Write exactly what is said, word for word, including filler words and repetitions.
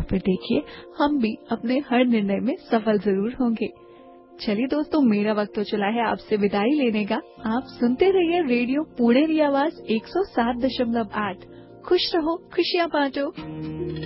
और फिर देखिए हम भी अपने हर निर्णय में सफल जरूर होंगे। चलिए दोस्तों, मेरा वक्त तो चला है आपसे विदाई लेने का। आप सुनते रहिए रेडियो पुणेरी आवाज एक सौ सात दशमलव आठ। खुश रहो, खुशियां बांटो।